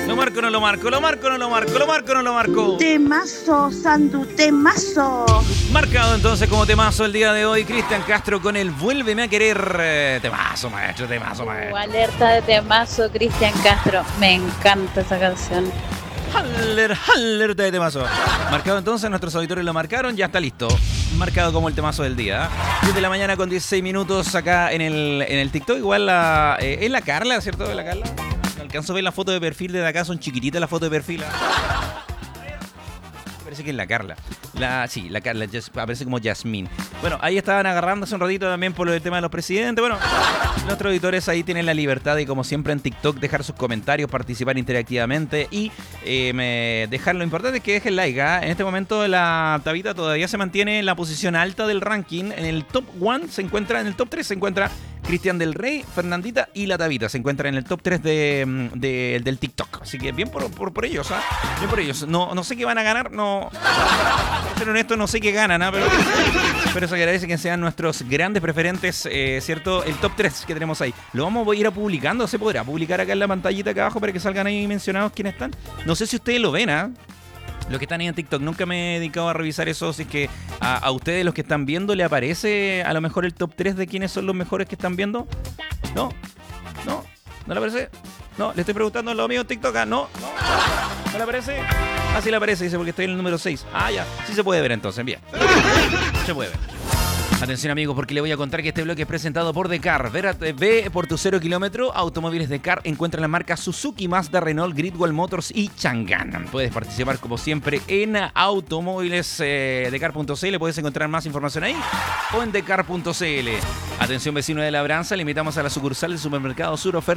Lo marco, no lo marco, lo marco, no lo marco, lo marco, no lo marco. Temazo, Sandu, temazo. Marcado entonces como temazo el día de hoy, Cristian Castro con el Vuélveme a querer. Temazo, maestro, temazo, maestro. Alerta de temazo, Cristian Castro. Me encanta esa canción. Alerta de temazo. Marcado entonces, nuestros auditores lo marcaron, ya está listo. Marcado como el temazo del día. 10 de la mañana con 16 minutos acá en el TikTok. Igual es la Carla, ¿cierto? ¿La Carla? Alcanzo a ver la foto de perfil desde acá, son chiquititas las fotos de perfil. Parece que es la Carla. La Carla, aparece como Yasmín. Bueno, ahí estaban agarrándose un ratito también por el tema de los presidentes. Bueno, nuestros auditores ahí tienen la libertad de, como siempre en TikTok, dejar sus comentarios, participar interactivamente y dejar lo importante que dejen like. En este momento la Tabita todavía se mantiene en la posición alta del ranking. En el top 1 se encuentra, en el top 3 se encuentra Cristian del Rey, Fernandita y la Tabita. Se encuentran en el top 3 del TikTok. Así que bien por ellos, bien por ellos. No sé qué van a ganar, no. Para ser honesto, no sé qué ganan, pero se agradece que sean nuestros grandes preferentes, ¿cierto? El top 3 que tenemos ahí. Lo vamos a ir a publicando, ¿se podrá publicar acá en la pantallita acá abajo para que salgan ahí mencionados quiénes están? No sé si ustedes lo ven, Los que están ahí en TikTok, nunca me he dedicado a revisar eso, si es que a ustedes los que están viendo le aparece a lo mejor el top 3 de quiénes son los mejores que están viendo. ¿No le aparece? No, le estoy preguntando a los amigos de TikTok, ¿no le aparece? Ah, sí le aparece, dice, porque estoy en el número 6. Ah, ya, sí se puede ver entonces, bien. Se puede ver. Atención amigos, porque le voy a contar que este bloque es presentado por Decar. Ve por tu 0 kilómetro, Automóviles Decar. Encuentra la marca Suzuki, Mazda, Renault, Gridwell Motors y Chang'an. Puedes participar como siempre en automóvilesdecar.cl. Puedes encontrar más información ahí o en decar.cl. Atención vecino de Labranza, le invitamos a la sucursal del supermercado Sur